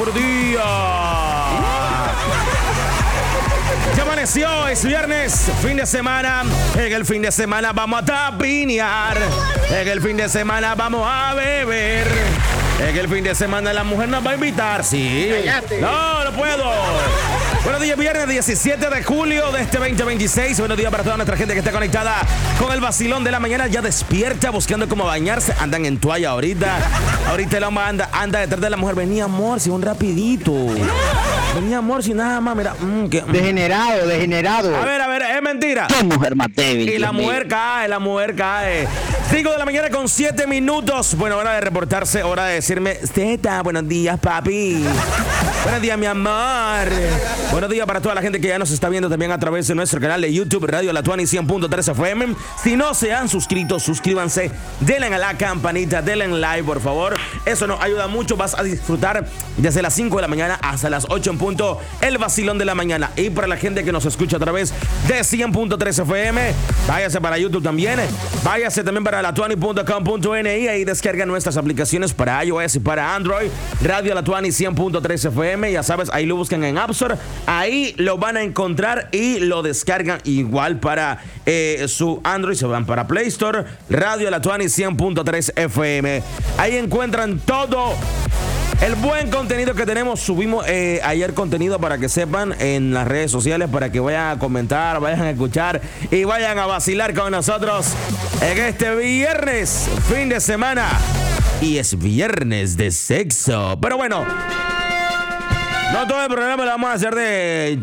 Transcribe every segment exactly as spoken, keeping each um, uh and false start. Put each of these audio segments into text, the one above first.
buenos días. Ya amaneció, es viernes, fin de semana. En el fin de semana vamos a tapinear. En el fin de semana vamos a beber. En el fin de semana la mujer nos va a invitar, sí. Cállate. No, no puedo. Buenos días, viernes diecisiete de julio de este veinte veintiséis. Buenos días para toda nuestra gente que está conectada con el vacilón de la mañana. Ya despierta, buscando cómo bañarse. Andan en toalla ahorita. Ahorita el hombre anda, anda detrás de la mujer. Vení, amor, si un rapidito. Vení, amor, si nada más. Mira, mm, que, mm. Degenerado, degenerado. A ver, a ver, es mentira. Qué mujer más débil. Y la Dios mujer mío. cae, la mujer cae. cinco de la mañana con siete minutos. Bueno, hora de reportarse, hora de decirme, Zeta, buenos días, papi. Buenos días, mi amor. Buenos días para toda la gente que ya nos está viendo también a través de nuestro canal de YouTube, Radio La Tuani cien punto tres F M. Si no se han suscrito, suscríbanse. Denle a la campanita, denle en like, por favor. Eso nos ayuda mucho. Vas a disfrutar desde las cinco de la mañana hasta las ocho en punto el vacilón de la mañana. Y para la gente que nos escucha a través de cien punto tres F M, váyase para YouTube también. Váyase también para la tuani punto com punto n i. Ahí descargan nuestras aplicaciones para iOS y para Android. Radio La Tuani cien punto tres F M. Ya sabes, ahí lo buscan en App Store. Ahí lo van a encontrar y lo descargan igual para eh, su Android. Se van para Play Store. Radio La Tuani cien punto tres F M. Ahí encuentran todo el buen contenido que tenemos. Subimos eh, ayer contenido para que sepan en las redes sociales, para que vayan a comentar, vayan a escuchar y vayan a vacilar con nosotros en este viernes, fin de semana. Y es viernes de sexo. Pero bueno, no todo el programa lo vamos a hacer de...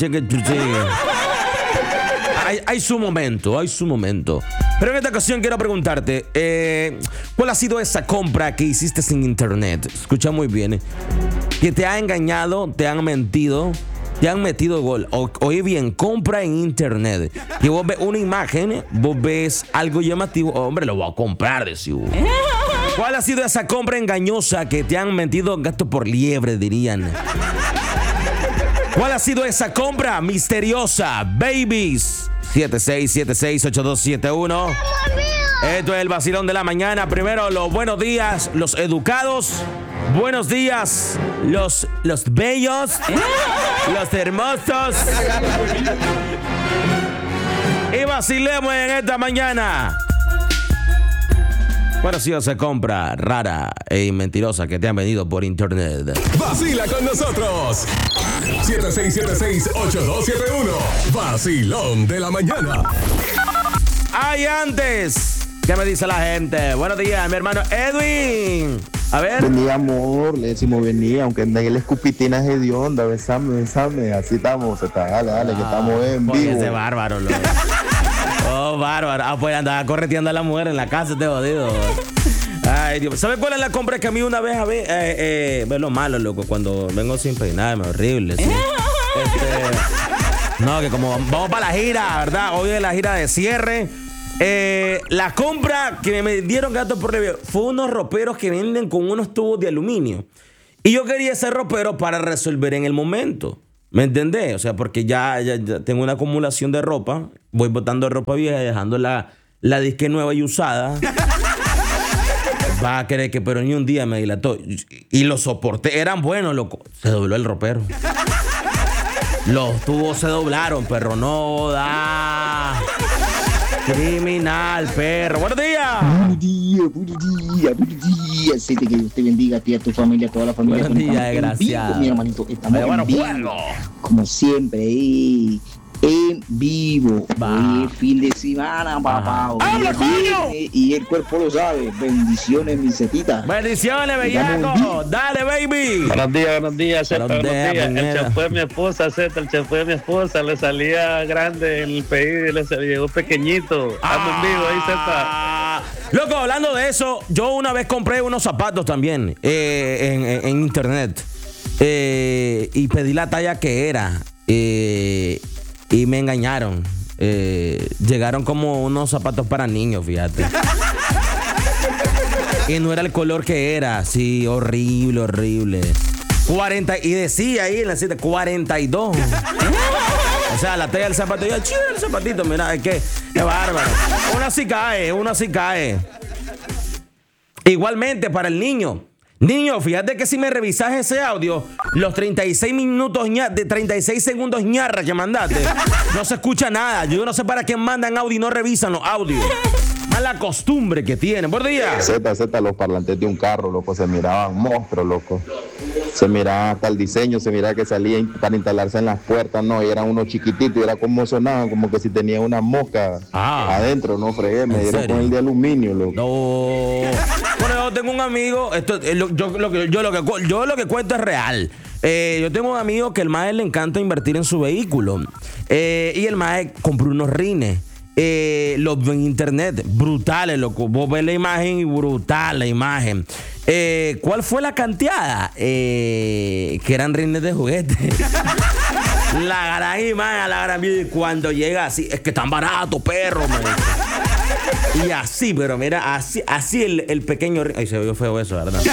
Hay, hay su momento, hay su momento. Pero en esta ocasión quiero preguntarte, eh, ¿cuál ha sido esa compra que hiciste en internet? Escucha muy bien. Que te ha engañado, te han mentido, te han metido gol. O, oye bien, compra en internet. Que vos ves una imagen, vos ves algo llamativo. Oh, hombre, lo voy a comprar, decís. ¿Cuál ha sido esa compra engañosa que te han metido gato por liebre, dirían? ¿Cuál ha sido esa compra misteriosa? Babies. siete seis siete seis ocho dos siete uno. Esto es el vacilón de la mañana. Primero, los buenos días, los educados. Buenos días, los, los bellos, los hermosos. Y vacilemos en esta mañana. ¿Cuál ha sido esa compra rara e mentirosa que te han venido por internet? Vacila con nosotros. siete seis siete seis ocho dos siete uno. Vacilón de la mañana. ¡Ay, antes! ¿Qué me dice la gente? Buenos días, mi hermano Edwin. A ver. Buen día, amor. Le decimos buen día, aunque en el escupitina es hedionda. Besame, besame. Así estamos. Está, dale, dale, que estamos en Oye, vivo. ese bárbaro, loco. Oh, bárbaro. Ah, pues andaba correteando a la mujer en la casa, este jodido. Ay, Dios. ¿Sabes cuál es la compra que a mí una vez a ver? Eh, eh, ve lo malo, loco, cuando vengo sin peinarme, horrible, ¿sí? Este, no, que como vamos para la gira, ¿verdad? Hoy es la gira de cierre. Eh, la compra que me dieron gato por review fue unos roperos que venden con unos tubos de aluminio. Y yo quería ese ropero para resolver en el momento. ¿Me entendés? O sea, porque ya, ya, ya tengo una acumulación de ropa. Voy botando ropa vieja y dejando la, la disque nueva y usada. Va a creer que pero ni un día me dilató. Y los soporté. Eran buenos, loco. Se dobló el ropero. Los tubos se doblaron, perro. No da. Criminal, perro. Buenos días. Buenos días, buenos días, buenos días. Sí, que Dios te bendiga a ti, a tu familia, a toda la familia. Buenos días, desgraciado. Mi hermanito, estamos Pero bueno, en vivo, bueno. como siempre, y en vivo. Va. Hoy es fin de semana, papá. Hoy ¡Habla, es coño! viernes y el cuerpo lo sabe. Bendiciones, mi setita. Bendiciones, bellaco. Dale, baby. Buenos días, buenos días, Zeta, Buenos buenos días, días. El Peñera. champú de mi esposa, Zeta, el champú de mi esposa, le salía grande en el pedido y le sal- llegó pequeñito. Ando en vivo ahí, Zeta. Ah, loco, hablando de eso, yo una vez compré unos zapatos también eh, en, en- en internet eh, y pedí la talla que era eh, y me engañaron. Eh, llegaron como unos zapatos para niños, fíjate. Y no era el color que era, sí, horrible, horrible. cuarenta y decía ahí en la cita cuarenta y dos. O sea, la talla del zapato, yo, chido el zapatito, mira, es que es bárbaro. Una sí cae, una sí cae. Igualmente para el niño. Niño, fíjate que si me revisas ese audio, los treinta y seis minutos, ña, de treinta y seis segundos ñarra que mandaste, no se escucha nada. Yo no sé para qué mandan audio y no revisan los audios. Mala costumbre que tienen. Por día. Z, Z, los parlantes de un carro, loco, se miraban monstruos, loco. Se miraba hasta el diseño, se miraba que salían para instalarse en las puertas, no, y eran unos chiquititos, y era como sonaban, como que si tenía una mosca ah, adentro, no fregué, me dieron con el de aluminio, loco. No. Bueno, yo tengo un amigo, esto, yo, yo, lo que, yo, lo que, yo lo que cuento es real. Eh, yo tengo un amigo que el mae le encanta invertir en su vehículo. Eh, y el mae compró unos rines. Eh, los veo en internet, brutales, loco. Vos ves la imagen y brutal la imagen. Eh, ¿Cuál fue la canteada? Eh, que eran rines de juguete. La gran imagen, la gran vida. Y cuando llega así, es que tan barato, perro, man. Y así, pero mira, así, así el, el pequeño. Ay, se vio feo eso, ¿verdad?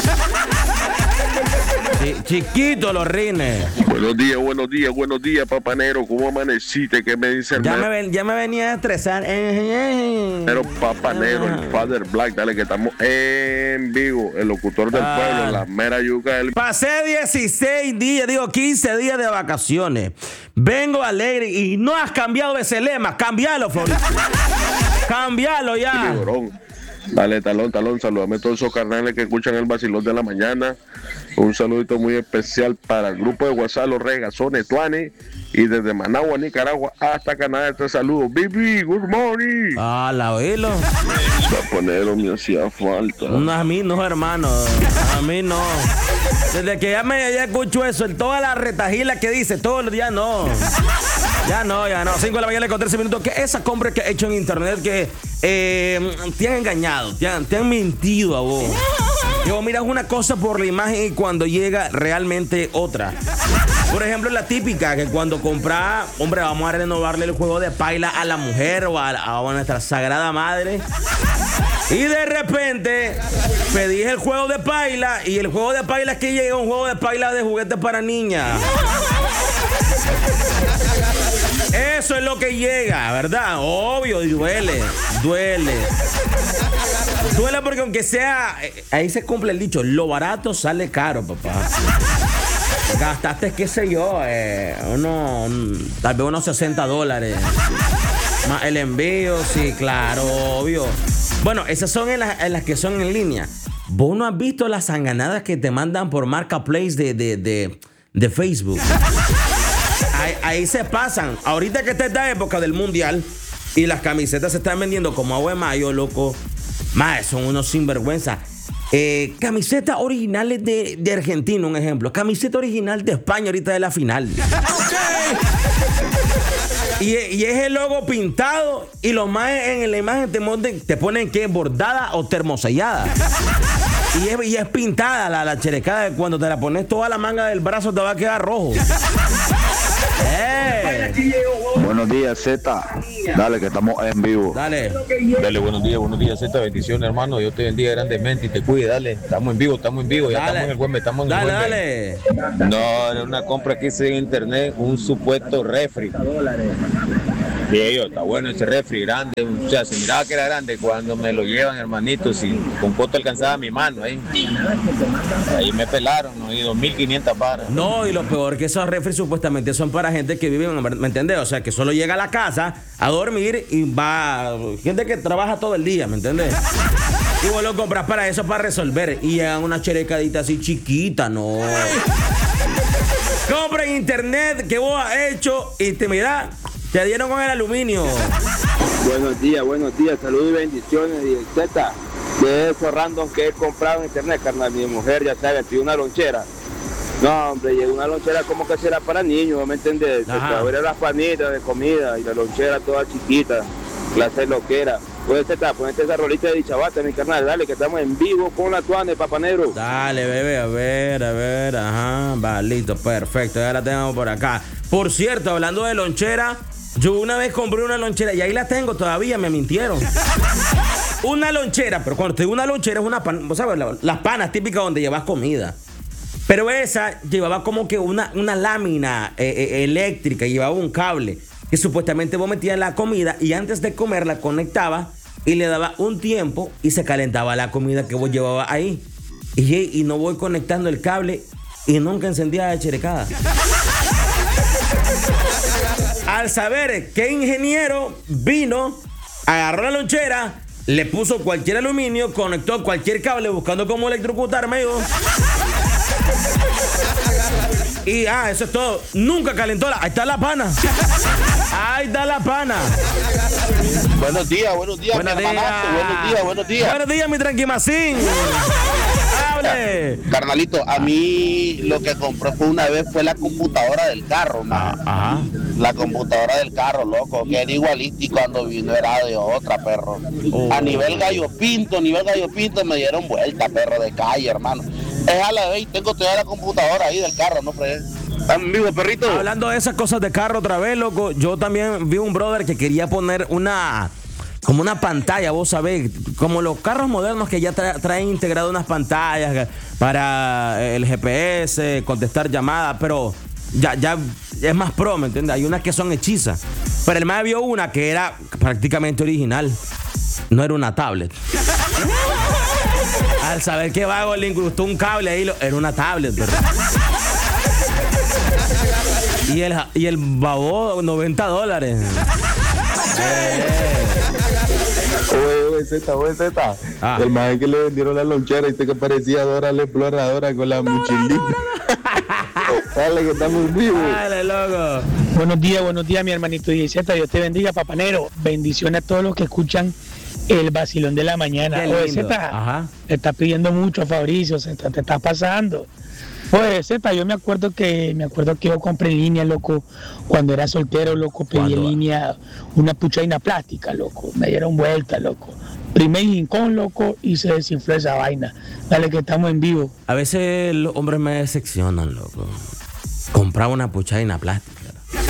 Sí, chiquito los rines. Buenos días, buenos días, buenos días, papanero. ¿Cómo amaneciste? ¿Qué me dice el ya me, ven, ya me venía a estresar. Pero papanero, el Father Black, dale que estamos en vivo. El locutor del ah. pueblo, la mera yuca del... Pasé dieciséis días, digo quince días de vacaciones. Vengo alegre y no has cambiado ese lema. Cambialo, Florito. Cambialo ya. Dale, talón, talón, saludame a todos esos carnales que escuchan el vacilón de la mañana. Un saludito muy especial para el grupo de WhatsApp, los Regazones, Tuane. Y desde Managua, Nicaragua, hasta Canadá, te saludo. Bibi, good morning. Ah, la oílo. Papanero, me hacía falta. No, a mí no, hermano. A mí no. Desde que ya me ya escucho eso, en toda la retajila que dice, todos los días no. Ya no, ya no. cinco de la mañana con trece minutos. Que esa compra que he hecho en internet que eh, te han engañado, te han, te han mentido a vos. Y vos miras una cosa por la imagen y cuando llega realmente otra. Por ejemplo, la típica que cuando compras, hombre, vamos a renovarle el juego de paila a la mujer o a, a nuestra sagrada madre. Y de repente pedís el juego de paila y el juego de paila que llega un juego de paila de juguetes para niñas. Eso es lo que llega, ¿verdad? Obvio, y duele, duele. Duele porque aunque sea, ahí se cumple el dicho, lo barato sale caro, papá. Gastaste, qué sé yo, eh, uno, tal vez unos sesenta dólares. Más el envío, sí, claro, obvio. Bueno, esas son en, la, en las que son en línea. ¿Vos no has visto las sanganadas que te mandan por Marketplace de, de, de, de Facebook? Ahí, ahí se pasan. Ahorita que está esta época del mundial y las camisetas se están vendiendo como agua de mayo, loco. Más, son unos sinvergüenza. Eh, camisetas originales de, de Argentina, un ejemplo. Camiseta original de España ahorita de la final. Y, y es el logo pintado y los más en la imagen te, monten, te ponen que es bordada o termosellada. Y es, y es pintada la, la cherecada. Cuando te la pones toda la manga del brazo te va a quedar rojo. ¡Eh! Buenos días, Z. Dale, que estamos en vivo. Dale. Dale, buenos días, buenos días, Z. Bendiciones, hermano. Dios te bendiga grandemente y te cuide. Dale, estamos en vivo, estamos en vivo. Ya Dale. estamos en el Güembe, estamos en el Dale, Güembe. dale. No, era una compra que hice en internet, un supuesto refri. Y yo, está bueno ese refri grande, o sea, se miraba que era grande cuando me lo llevan, hermanitos, y con costo alcanzaba mi mano, ahí. Ahí me pelaron, ¿no? Y dos mil quinientas varas. No, y lo peor que esos refres supuestamente son para gente que vive, ¿me entiendes? O sea, que solo llega a la casa a dormir y va, gente que trabaja todo el día, ¿me entiendes? Y vos lo compras para eso, para resolver, y llegan una cherecadita así chiquita, no. Compra en internet que vos has hecho y te mirá, te dieron con el aluminio. Buenos días, buenos días, saludos y bendiciones. Y Z, de esos random que he comprado en internet, carnal, mi mujer, ya sabe, pidió una lonchera. No, hombre, llegó una lonchera como que será para niños, ¿me entendés? Era las panitas de comida y la lonchera toda chiquita, clase loquera. Pues Z, ponete esa rolita de Dichabata, mi carnal, dale, que estamos en vivo con la Tuane, papanero. Dale, bebé, a ver, a ver, ajá, va, listo, perfecto, ya la tenemos por acá. Por cierto, hablando de lonchera, yo una vez compré una lonchera y ahí la tengo todavía, me mintieron. Una lonchera, pero cuando te digo una lonchera es una pan, ¿vos sabes? Las panas típicas donde llevas comida. Pero esa llevaba como que una, una lámina eh, eh, eléctrica, llevaba un cable que supuestamente vos metías la comida y antes de comerla conectaba y le daba un tiempo y se calentaba la comida que vos llevabas ahí. Y, y no voy conectando el cable y nunca encendía la cherecada. Al saber que ingeniero vino, agarró la lonchera, le puso cualquier aluminio, conectó cualquier cable buscando cómo electrocutarme. Yo. Y ah, eso es todo. Nunca calentó la. Ahí está la pana. Ahí está la pana. Buenos días, buenos días, buenos mi días. hermanazo, buenos días, buenos días. Buenos días, mi tranquimacín. Hable. Carnalito, a mí lo que compré fue una vez fue la computadora del carro, man. Ajá. La computadora del carro, loco, que era igualita y cuando vino era de otra, perro. Oh. A nivel gallo pinto, a nivel gallo pinto me dieron vuelta, perro, de calle, hermano. Es a la vez, tengo toda la computadora ahí del carro, no fregues. ¿Están en vivo, perrito? Hablando de esas cosas de carro otra vez, loco, yo también vi un brother que quería poner una, como una pantalla, vos sabés, como los carros modernos que ya tra- traen integrado unas pantallas para el G P S, contestar llamadas, pero ya, ya es más pro, ¿me entiendes? Hay unas que son hechizas. Pero el más vio una que era prácticamente original, no era una tablet. Al saber que Vago le incrustó un cable ahí, lo, era una tablet, pero... Y el, y el babo, noventa dólares. eh. Oye, oye, Z, oye, Z. Ah. El maje que le vendieron la lonchera y que parecía Dora la exploradora con la mochilita. Dale, que estamos vivos. Dale, loco. Buenos días, buenos días, mi hermanito D J Z. Dios te bendiga, papanero. Bendiciones a todos los que escuchan el vacilón de la mañana. Qué Oye, lindo. Z, Ajá. te está pidiendo mucho, Fabricio, Z, te está pasando. Pues, Z, yo me acuerdo que me acuerdo que yo compré en línea, loco, cuando era soltero, loco, pedí en ¿Cuándo? línea una puchaina plástica, loco, me dieron vuelta, loco. Primer rincón, loco, y se desinfló esa vaina. Dale que estamos en vivo. A veces los hombres me decepcionan, loco. Compraba una puchaina plástica.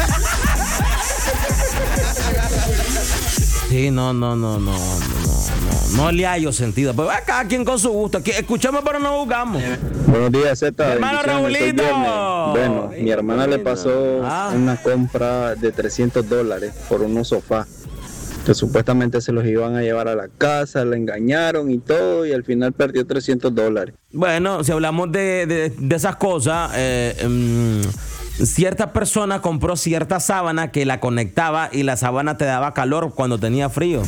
Sí, no, no, no, no, no, no, no le hallo sentido. Pues va cada quien con su gusto. Aquí escuchamos pero no jugamos. Buenos días, Z. Hermano Bendiciones, soy Raulito. Viernes. Bueno, mi hermana le pasó Ah. una compra de trescientos dólares por unos sofás que supuestamente se los iban a llevar a la casa, la engañaron y todo, y al final perdió trescientos dólares. Bueno, si hablamos de, de, de esas cosas, eh, um, cierta persona compró cierta sábana que la conectaba y la sábana te daba calor cuando tenía frío.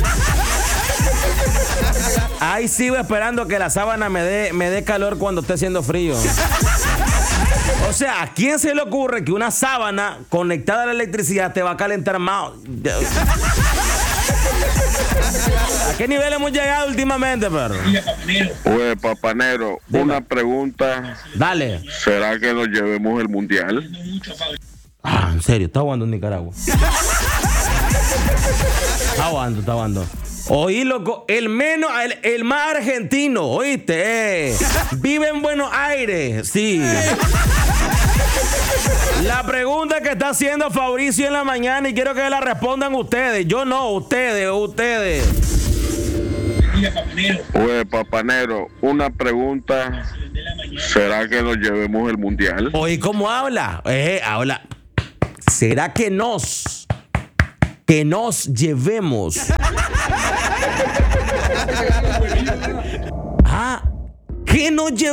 Ahí sigo esperando que la sábana me dé me dé calor cuando esté haciendo frío. O sea, ¿a quién se le ocurre que una sábana conectada a la electricidad te va a calentar más? ¿A qué nivel hemos llegado últimamente, perro? Oye, papanero, una pregunta. Dale. ¿Será que nos llevemos el mundial? Ah, en serio, está jugando en Nicaragua. Está jugando, está jugando. Oí, loco, el menos, el, el más argentino, ¿oíste? Eh, vive en Buenos Aires, sí. La pregunta que está haciendo Fabricio en la mañana y quiero que la respondan ustedes. Yo no, ustedes, ustedes. Oye, papanero, una pregunta. ¿Será que nos llevemos el mundial? Oí, ¿cómo habla? Eh, habla. ¿Será que nos, que nos llevemos? Ah, que nos llevemos.